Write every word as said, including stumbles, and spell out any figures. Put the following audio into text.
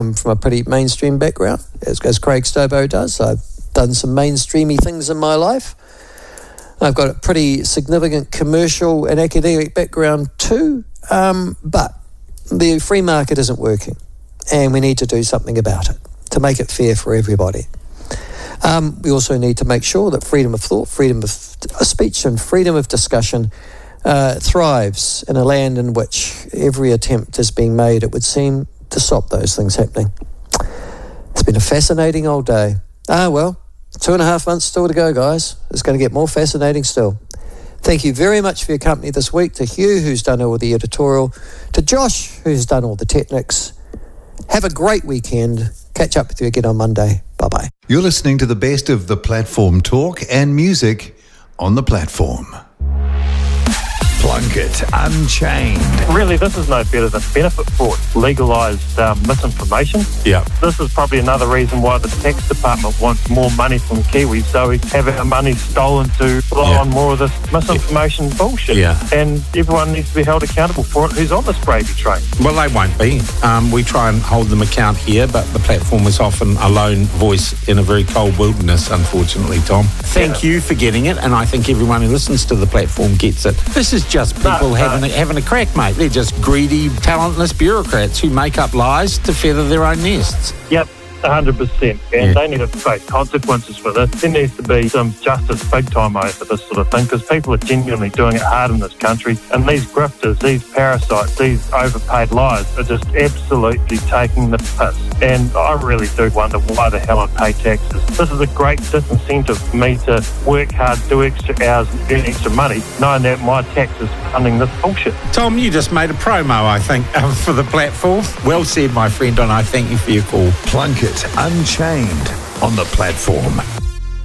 I'm from a pretty mainstream background, as, as Craig Stobo does. I've done some mainstreamy things in my life. I've got a pretty significant commercial and academic background too, um, but the free market isn't working, and we need to do something about it to make it fair for everybody. Um, we also need to make sure that freedom of thought, freedom of speech and freedom of discussion uh, thrives in a land in which every attempt is being made, it would seem, to stop those things happening. It's been a fascinating old day. Ah, well, two and a half months still to go, guys. It's going to get more fascinating still. Thank you very much for your company this week. To Hugh, who's done all the editorial. To Josh, who's done all the technics. Have a great weekend. Catch up with you again on Monday. Bye-bye. You're listening to the best of the platform talk and music on the platform. Plunkett Unchained. Really, this is no better than benefit fraud, legalised um, misinformation. Yeah. This is probably another reason why the tax department wants more money from Kiwis, so we have our money stolen to rely Yeah. on more of this misinformation yeah. bullshit. Yeah. And everyone needs to be held accountable for it who's on this gravy train. Well, they won't be. Um, we try and hold them account here, but the platform is often a lone voice in a very cold wilderness, unfortunately, Tom. Thank Yeah. you for getting it, and I think everyone who listens to the platform gets it. This is just people No, having, no. A, having a crack, mate. They're just greedy, talentless bureaucrats who make up lies to feather their own nests. Yep. one hundred percent. And Yeah. they need to face consequences for this. There needs to be some justice big time over this sort of thing, because people are genuinely doing it hard in this country. And these grifters, these parasites, these overpaid liars are just absolutely taking the piss. And I really do wonder why the hell I pay taxes. This is a great disincentive for me to work hard, do extra hours, and earn extra money, knowing that my tax is funding this bullshit. Tom, you just made a promo, I think, um, for the platform. Well said, my friend, and I thank you for your call. Plunkett Unchained on the platform.